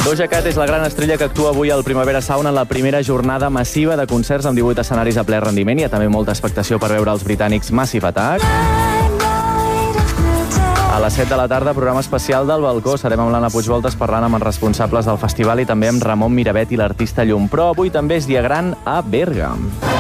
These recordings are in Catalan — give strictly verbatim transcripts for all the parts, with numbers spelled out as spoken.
Doja Cat és la gran estrella que actua avui al Primavera Sound en la primera jornada massiva de concerts amb divuit escenaris a ple rendiment. Hi ha també molta expectació per veure els britànics Massive Attack. A les set de la tarda, programa especial del Balcó. Serem amb l'Anna Puigvoltes parlant amb els responsables del festival i també amb Ramon Miravet i l'artista Llum. Però avui també és dia gran a Berga.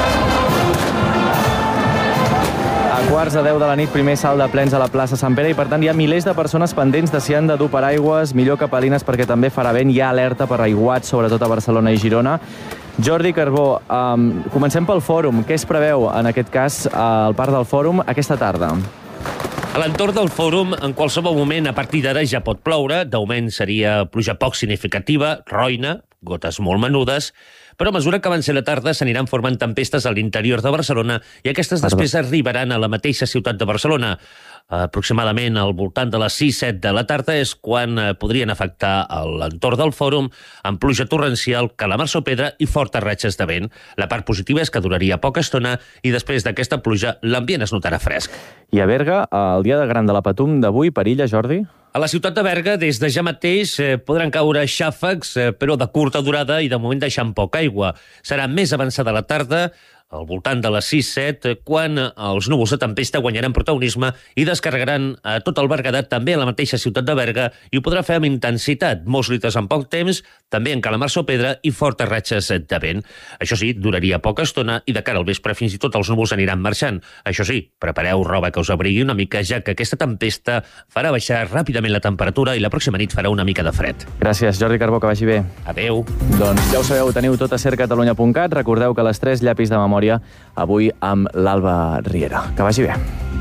A quarts de deu de la nit, primer salt de plens a la plaça Sant Pere i, per tant, hi ha milers de persones pendents de si han de dur paraigües, millor capelines, perquè també farà vent. Hi ha alerta per aiguats, sobretot a Barcelona i Girona. Jordi Carbó, um, comencem pel fòrum. Què es preveu, en aquest cas, al Parc del Fòrum aquesta tarda? A l'entorn del fòrum, en qualsevol moment, a partir d'ara ja pot ploure. D'augment seria pluja poc significativa, roina, gotes molt menudes, però a mesura que avanci la tarda s'aniran formant tempestes a l'interior de Barcelona i aquestes després arribaran a la mateixa ciutat de Barcelona. Aproximadament al voltant de les sis set de la tarda és quan podrien afectar l'entorn del fòrum amb pluja torrencial, calamars o pedra i fortes ratxes de vent. La part positiva és que duraria poca estona i després d'aquesta pluja l'ambient es notarà fresc. I a Berga, el dia de Gran de la Patum d'avui, perilla, Jordi? A la ciutat de Berga, des de ja mateix, eh, podran caure xàfecs, eh, però de curta durada i de moment deixant poca aigua. Serà més avançada la tarda, al voltant de les sis set, quan els núvols de tempesta guanyaran protagonisme i descarregaran a tot el Berguedà, també a la mateixa ciutat de Berga, i ho podrà fer amb intensitat, molts litres en poc temps, també en calamars o pedra i fortes ratxes de vent. Això sí, duraria poca estona i de cara al vespre fins i tot els núvols aniran marxant. Això sí, prepareu roba que us abrigui una mica, ja que aquesta tempesta farà baixar ràpidament la temperatura i la pròxima nit farà una mica de fred. Gràcies, Jordi Carbó, que vagi bé. Adéu. Doncs ja ho sabeu, teniu tot a ser catalunya punt cat. Recordeu que a les tres llapis de memòria avui amb l'Alba Riera. Que vagi bé.